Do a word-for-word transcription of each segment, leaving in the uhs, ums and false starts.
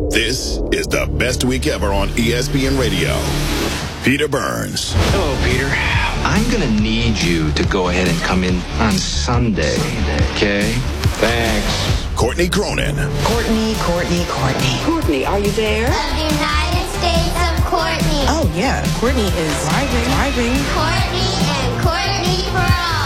This is the best week ever on E S P N Radio. Peter Burns. Hello, Peter. I'm going to need you to go ahead and come in on Sunday. Okay? Thanks. Courtney Cronin. Courtney, Courtney, Courtney. Courtney, are you there? Of the United States of Courtney. Oh, yeah. Courtney is driving. Driving. Courtney and Courtney for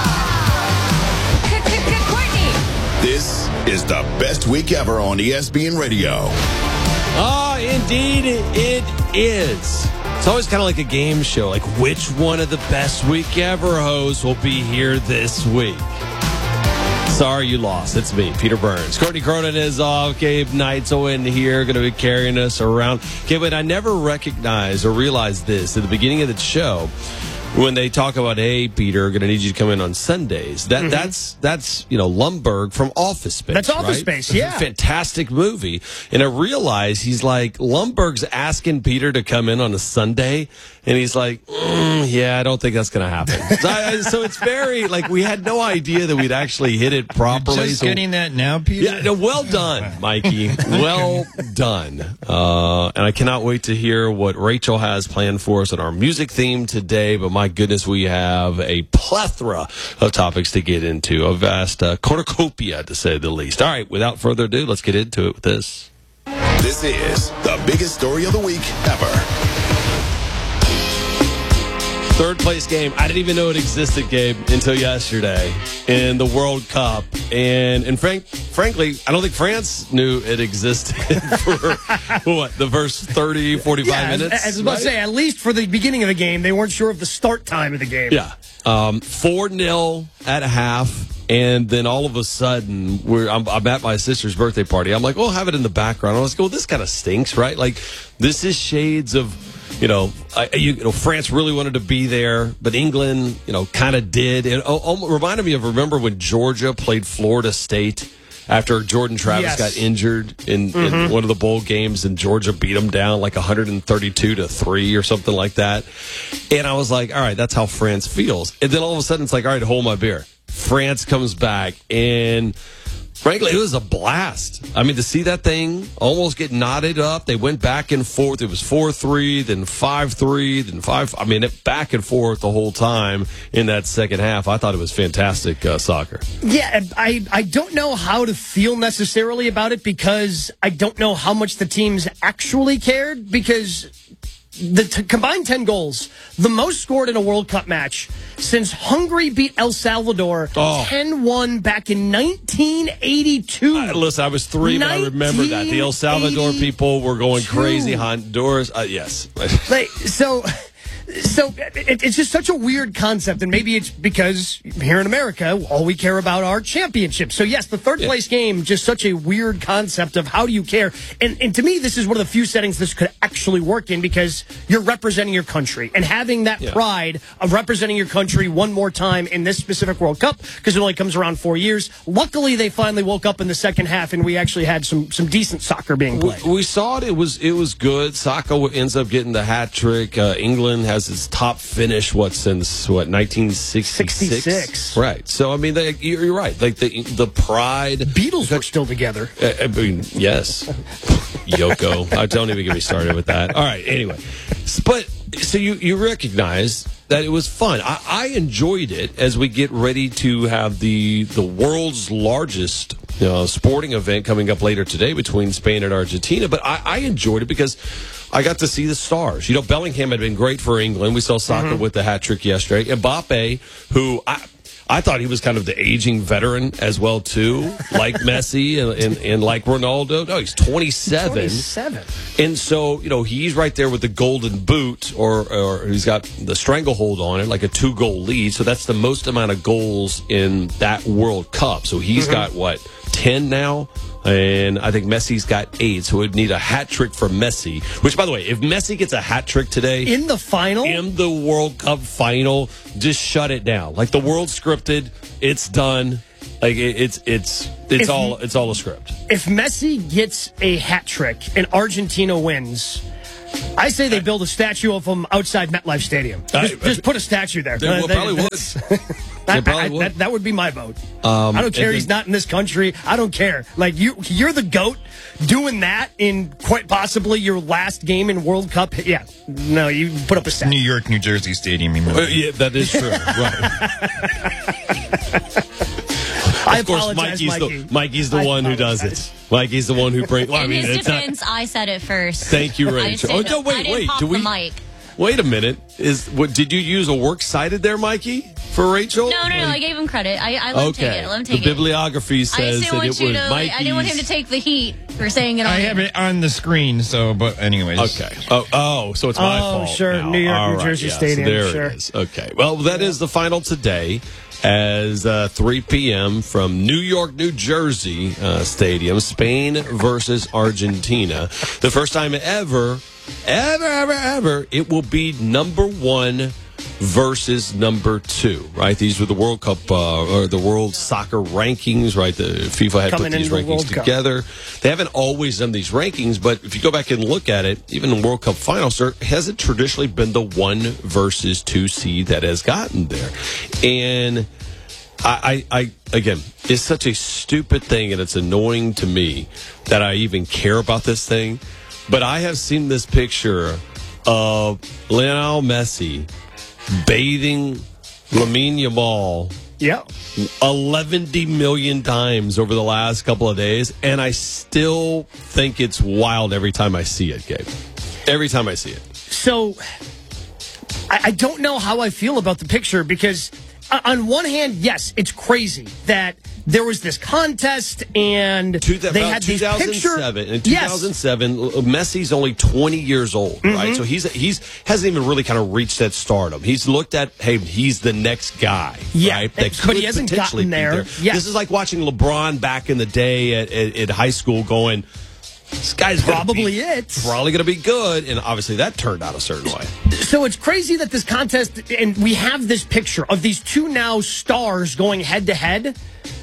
all. Courtney. This is the best week ever on E S P N Radio. Ah, indeed it is. It's always kind of like a game show, like which one of the best week ever hosts will be here this week. Sorry you lost. It's me, Peter Burns. Courtney Cronin is off. Gabe Neitzel in here, going to be carrying us around. Okay, but I never recognized or realized this at the beginning of the show. When they talk about, hey, Peter, going to need you to come in on Sundays. That mm-hmm. that's that's you know Lumbergh from Office Space. That's Office right? Space, yeah. Fantastic movie. And I realized he's like Lumbergh's asking Peter to come in on a Sunday, and he's like, mm, yeah, I don't think that's going to happen. so, I, so it's very like we had no idea that we'd actually hit it properly. You're just so, getting that now, Peter. Yeah, no, well done, Mikey. Well done. Uh, and I cannot wait to hear what Rachel has planned for us on our music theme today. But my goodness, we have a plethora of topics to get into. A vast uh, cornucopia, to say the least. All right, without further ado, let's get into it with this. This is the biggest story of the week ever. Third place game. I didn't even know it existed, Gabe, until yesterday in the World Cup. And and frank, frankly, I don't think France knew it existed for, what, the first thirty, forty-five yeah, minutes? As, as I was about right? to say, at least for the beginning of the game, they weren't sure of the start time of the game. Yeah. Um, four nil at half. And then all of a sudden, we're I'm, I'm at my sister's birthday party. I'm like, oh, have it in the background. I was like, well, this kind of stinks, right? Like, this is shades of, you know, I, you, you know, France really wanted to be there, but England, you know, kind of did. It oh, oh, reminded me of, remember when Georgia played Florida State after Jordan Travis yes. got injured in, mm-hmm. in one of the bowl games, and Georgia beat them down like one thirty-two to three or something like that. And I was like, all right, that's how France feels. And then all of a sudden, it's like, all right, hold my beer. France comes back, and frankly, it was a blast. I mean, to see that thing almost get knotted up, they went back and forth. It was four three, then five three, then five. I mean, it back and forth the whole time in that second half. I thought it was fantastic uh, soccer. Yeah, I, I don't know how to feel necessarily about it because I don't know how much the teams actually cared because the t- combined ten goals, the most scored in a World Cup match since Hungary beat El Salvador oh. ten one back in nineteen eighty-two. Uh, listen, I was three, but I remember that. The El Salvador people were going crazy. Honduras, uh, yes. like, so... So it, it's just such a weird concept, and maybe it's because here in America, all we care about are championships. So yes, the third yeah. place game, just such a weird concept of how do you care? And, and to me, this is one of the few settings this could actually work in because you're representing your country and having that yeah. pride of representing your country one more time in this specific World Cup because it only comes around four years. Luckily, they finally woke up in the second half, and we actually had some some decent soccer being played. We, we saw it. It was it was good. Saka ends up getting the hat trick. Uh, England has its top finish, what, since, what, nineteen sixty-six? sixty-six. Right. So, I mean, they, you're right. Like, the the pride. Beatles were still together. Uh, I mean, yes. Yoko. Uh, don't even get me started with that. All right, anyway. But, so you, you recognize that it was fun. I, I enjoyed it as we get ready to have the the world's largest you know, sporting event coming up later today between Spain and Argentina. But I, I enjoyed it because I got to see the stars. You know, Bellingham had been great for England. We saw Saka mm-hmm. with the hat trick yesterday. Mbappe, who I, I thought he was kind of the aging veteran as well, too, like Messi and, and, and like Ronaldo. No, he's twenty-seven. twenty-seven. And so, you know, he's right there with the golden boot, or, or he's got the stranglehold on it, like a two-goal lead. So that's the most amount of goals in that World Cup. So he's mm-hmm. got, what, ten now? And I think Messi's got eight, so we'd need a hat trick for Messi. Which, by the way, if Messi gets a hat trick today in the final, in the World Cup final, just shut it down. Like, the world's scripted, it's done. Like it, it's it's it's if, all it's all a script. If Messi gets a hat trick and Argentina wins, I say they build a statue of him outside MetLife Stadium. Just, I, just put a statue there. They uh, well, they, probably would. I, It probably I- would. that, that would be my vote. Um, I don't care. and He's then- not in this country. I don't care. Like you, you're the GOAT. Doing that in quite possibly your last game in World Cup. Yeah, no, you put up a stat. New York, New Jersey Stadium. You mean. Uh, yeah, that is true. Right. I Of course, apologize, Mikey's Mikey. the Mikey's the I one who does apologize. it. Mikey's the one who brings. Well, I In mean, his it's not. defense, I said it first. Thank you, I didn't Rachel. say Oh, no- no, wait, I didn't wait. pop Do we? the mic. Wait a minute. Is what? Did you use a works cited there, Mikey, for Rachel? No, no, no. I gave him credit. I, I let him take Okay. it. Let him The take it. bibliography I says just that didn't it want was you to. Mikey's. I didn't want him to take the heat for saying it. On I air. have it on the screen, so, but anyways. Okay. Oh, oh, so it's my Oh, fault. sure. now. New York, All New right, Jersey yes, Stadium, There sure. it is. Okay. Well, that is the final today, as uh, three p.m. from New York, New Jersey uh, Stadium, Spain versus Argentina. The first time ever, ever, ever, ever, it will be number one versus number two, right? These were the World Cup uh, or the World Soccer rankings, right? The FIFA had Coming put these into the rankings World Cup. together. They haven't always done these rankings, but if you go back and look at it, even in World Cup finals, there hasn't traditionally been the one versus two seed that has gotten there. And I, I, I again, it's such a stupid thing, and it's annoying to me that I even care about this thing. But I have seen this picture of Lionel Messi bathing Lamine Yamal Yeah. eleven million times over the last couple of days, and I still think it's wild every time I see it, Gabe. Every time I see it. So I, I don't know how I feel about the picture because, uh, on one hand, yes, it's crazy that there was this contest and Two, that, they about had these two thousand picture. seven. In two thousand seven, Yes. Messi's only twenty years old, Mm-hmm. right? So he's he's hasn't even really kind of reached that stardom. He's looked at, hey, he's the next guy, Yeah, right? but could he hasn't potentially gotten be there. Yes. This is like watching LeBron back in the day at, at, at high school going, this guy's gonna Probably be, it. Probably going to be good, and obviously that turned out a certain way. So it's crazy that this contest, and we have this picture of these two now stars going head to head.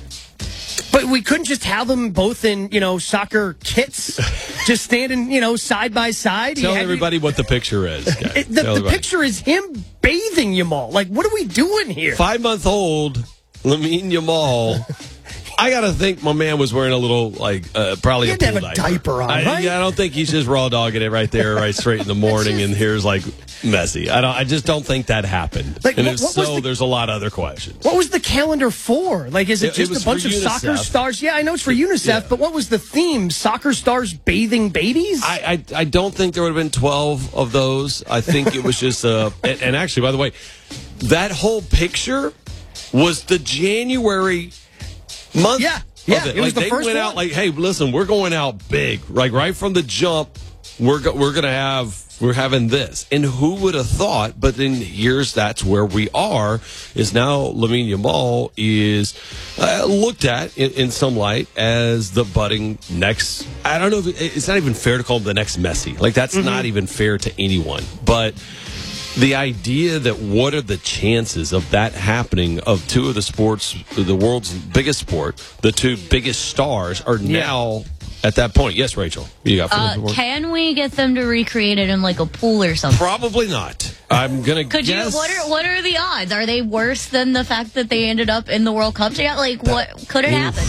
But we couldn't just have them both in, you know, soccer kits, just standing, you know, side by side. He Tell had- everybody what the picture is. Gabe. It, the Tell the everybody. picture is him bathing Yamal. Like, what are we doing here? Five-month-old Lamine Yamal. I got to think my man was wearing a little, like, uh, probably He a had to pool have a diaper on, I, right? yeah, I don't think he's just raw dogging it right there, right straight in the morning, and here's, like, messy. I don't. I just don't think that happened. Like, and what- if what was so, the- there's a lot of other questions. What was the calendar for? Like, is it, It- it just was a bunch for of soccer UNICEF. stars? Yeah, I know it's for UNICEF, Yeah. but what was the theme? Soccer stars bathing babies? I, I I don't think there would have been twelve of those. I think it was just uh and, and actually, by the way, that whole picture was the January month. Yeah, yeah, of it. it was like the they first went one. out like, hey, listen, we're going out big. Like right from the jump, we're go- we're gonna have. We're having this. And who would have thought? But then here's that's where we are, is now Lamine Yamal is uh, looked at in, in some light as the budding next. I don't know if it, it's not even fair to call him the next Messi. Like, that's Mm-hmm. not even fair to anyone. But the idea that what are the chances of that happening, of two of the sports, the world's biggest sport, the two biggest stars are now at that point. Yes, Rachel, you got Uh, for can we get them to recreate it in like a pool or something? Probably not. I'm gonna Could guess. you? What are what are the odds? Are they worse than the fact that they ended up in the World Cup? Yeah, like what could it happen?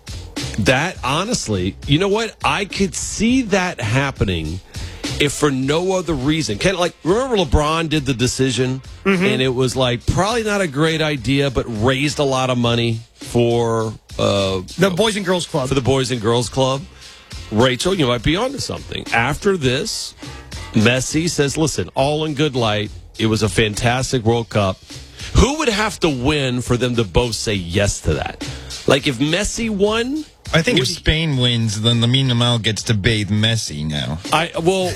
That honestly, you know what? I could see that happening if for no other reason. Kind of like, remember LeBron did the decision, Mm-hmm. and it was like probably not a great idea, but raised a lot of money for uh, the Boys and Girls Club. for the Boys and Girls Club. Rachel, you might be onto something. After this, Messi says, listen, all in good light. It was a fantastic World Cup. Who would have to win for them to both say yes to that? Like, if Messi won, I think if would- Spain wins, then Lamine Yamal gets to bathe Messi now. I well,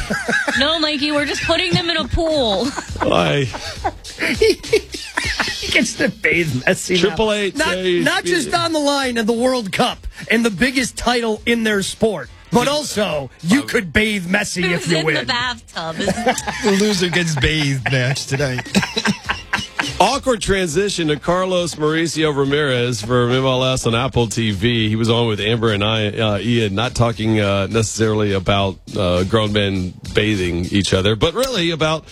No, Mikey, we're just putting them in a pool. I He gets to bathe Messi now. Triple H, Not, hey, not just on the line of the World Cup and the biggest title in their sport, but also you could bathe Messi if Who's you in win. the bathtub? The loser gets bathed match tonight. awkward transition to Carlos Mauricio Ramirez for M L S on Apple T V. He was on with Amber and I, uh, Ian, not talking uh, necessarily about uh, grown men bathing each other, but really about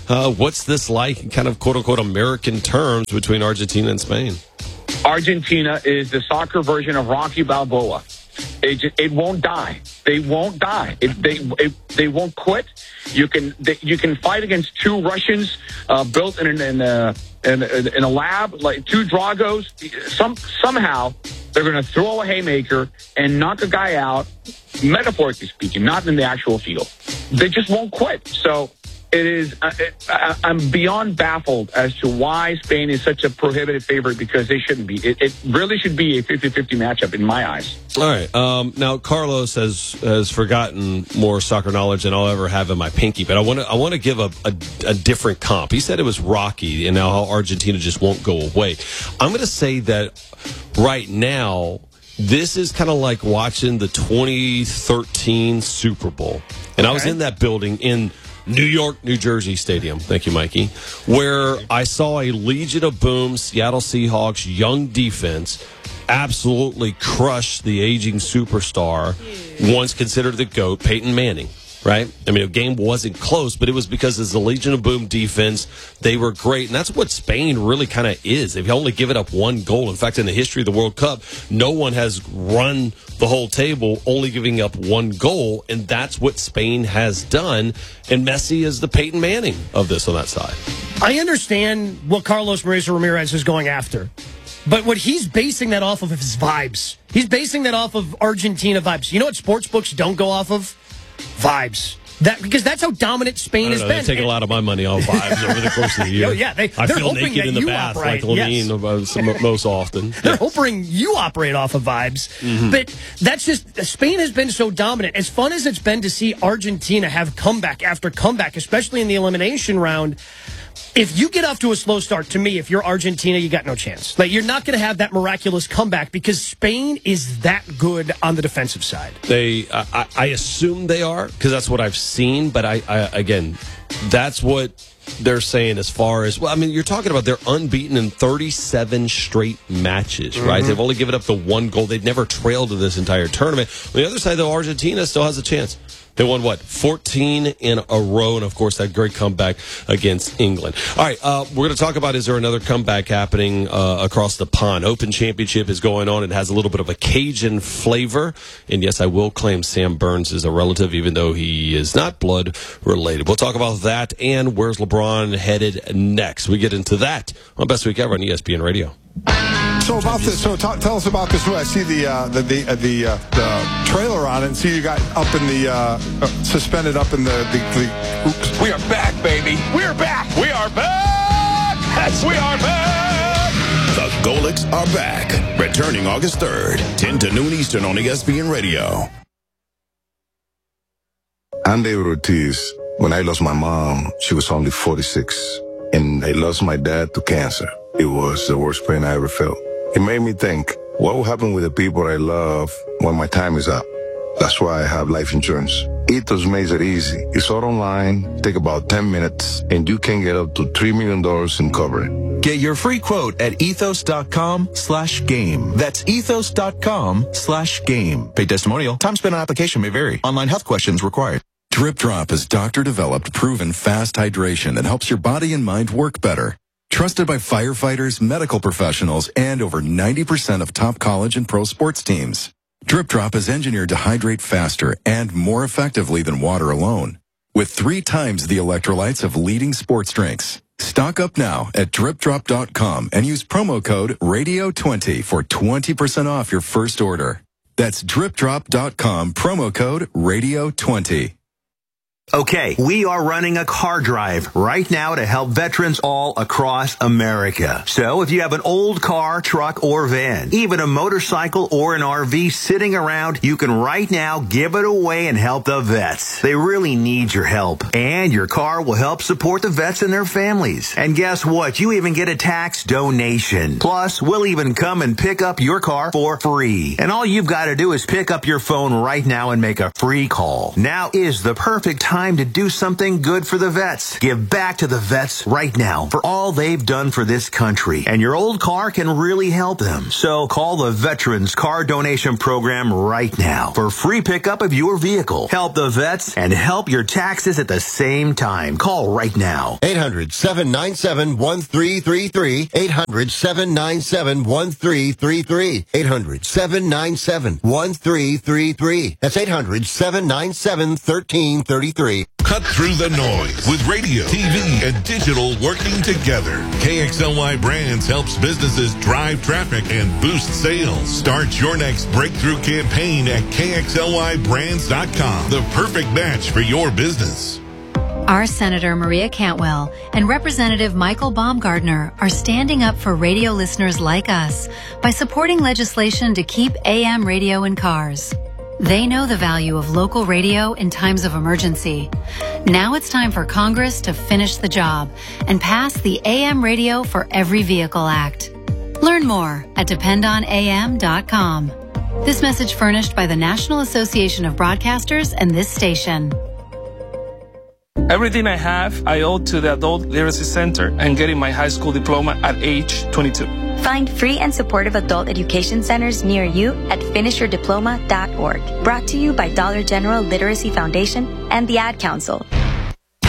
Uh, what's this like in kind of quote-unquote American terms between Argentina and Spain? Argentina is the soccer version of Rocky Balboa. It, just, it won't die. They won't die. It, they it, they won't quit. You can they, you can fight against two Russians uh, built in in, in, a, in, a, in a lab, like two Dragos. Some somehow they're going to throw a haymaker and knock a guy out, metaphorically speaking, not in the actual field. They just won't quit. So it is. Uh, it, I, I'm beyond baffled as to why Spain is such a prohibited favorite, because they shouldn't be. It, it really should be a fifty-fifty matchup in my eyes. All right. Um, now, Carlos has has forgotten more soccer knowledge than I'll ever have in my pinky, but I want to I want to give a, a, a different comp. He said it was Rocky, and now how Argentina just won't go away. I'm going to say that right now, this is kind of like watching the twenty thirteen Super Bowl, and okay. I was in that building in New York, New Jersey Stadium. Thank you, Mikey. Where I saw a Legion of Boom Seattle Seahawks young defense absolutely crush the aging superstar, once considered the GOAT, Peyton Manning. Right? I mean, the game wasn't close, but it was because as the Legion of Boom defense, they were great. And that's what Spain really kind of is. They've only given up one goal. In fact, in the history of the World Cup, no one has run the whole table only giving up one goal. And that's what Spain has done. And Messi is the Peyton Manning of this on that side. I understand what Carlos Mauricio Ramirez is going after. But what he's basing that off of is vibes. He's basing that off of Argentina vibes. You know what sports books don't go off of? Vibes. That because that's how dominant Spain has know, been. They take and, a lot of my money on vibes over the course of the year. Oh, yeah, they, I they're feel hoping naked that in the you bath operate, like Lamine yes. most often. They're yes. hoping you operate off of vibes. Mm-hmm. But that's just, Spain has been so dominant. As fun as it's been to see Argentina have comeback after comeback, especially in the elimination round, if you get off to a slow start, to me, if you're Argentina, you got no chance. Like, you're not going to have that miraculous comeback because Spain is that good on the defensive side. They, I, I assume they are, because that's what I've seen. But I, I, again, that's what they're saying as far as, well, I mean, you're talking about they're unbeaten in thirty-seven straight matches, right? Mm-hmm. They've only given up the one goal. They've never trailed in this entire tournament. On the other side, though, Argentina still has a chance. They won, what, fourteen in a row, and, of course, that great comeback against England. All right, uh, we're going to talk about, is there another comeback happening uh, across the pond? Open Championship is going on. It has a little bit of a Cajun flavor. And, yes, I will claim Sam Burns is a relative, even though he is not blood-related. We'll talk about that and where's LeBron headed next. We get into that on Best Week Ever on E S P N Radio. So about this, so talk, tell us about this. I see the uh, the the, uh, the, uh, the trailer on it, and see you got up in the uh, uh, suspended up in the the. the oops. We are back, baby. We are back. We are back. Yes, we are back. The Golics are back, returning August third, ten to noon Eastern on E S P N Radio. I'm David Ortiz. When I lost my mom, she was only forty-six, and I lost my dad to cancer. It was the worst pain I ever felt. It made me think, what will happen with the people I love when my time is up? That's why I have life insurance. Ethos makes it easy. It's all online, take about ten minutes, and you can get up to three million dollars in coverage. Get your free quote at ethos.com slash game. That's ethos.com slash game. Paid testimonial. Time spent on application may vary. Online health questions required. Drip Drop is doctor-developed, proven fast hydration that helps your body and mind work better. Trusted by firefighters, medical professionals, and over ninety percent of top college and pro sports teams. Drip Drop is engineered to hydrate faster and more effectively than water alone, with three times the electrolytes of leading sports drinks. Stock up now at drip drop dot com and use promo code radio twenty for twenty percent off your first order. That's drip drop dot com, promo code radio twenty. Okay, we are running a car drive right now to help veterans all across America. So if you have an old car, truck, or van, even a motorcycle or an R V sitting around, you can right now give it away and help the vets. They really need your help. And your car will help support the vets and their families. And guess what? You even get a tax donation. Plus, we'll even come and pick up your car for free. And all you've got to do is pick up your phone right now and make a free call. Now is the perfect time time to do something good for the vets. Give back to the vets right now for all they've done for this country. And your old car can really help them. So call the Veterans Car Donation Program right now for free pickup of your vehicle. Help the vets and help your taxes at the same time. Call right now. eight hundred, seven nine seven, one three three three. eight hundred, seven nine seven, one three three three. eight hundred, seven nine seven, one three three three. That's eight hundred, seven nine seven, one three three three. Cut through the noise with radio, T V, and digital working together. K X L Y Brands helps businesses drive traffic and boost sales. Start your next breakthrough campaign at K X L Y brands dot com. The perfect match for your business. Our Senator Maria Cantwell and Representative Michael Baumgardner are standing up for radio listeners like us by supporting legislation to keep A M radio in cars. They know the value of local radio in times of emergency. Now it's time for Congress to finish the job and pass the A M Radio for Every Vehicle Act. Learn more at depend on A M dot com. This message furnished by the National Association of Broadcasters and this station. Everything I have, I owe to the Adult Literacy Center and getting my high school diploma at age twenty-two. Find free and supportive adult education centers near you at finish your diploma dot org. Brought to you by Dollar General Literacy Foundation and the Ad Council.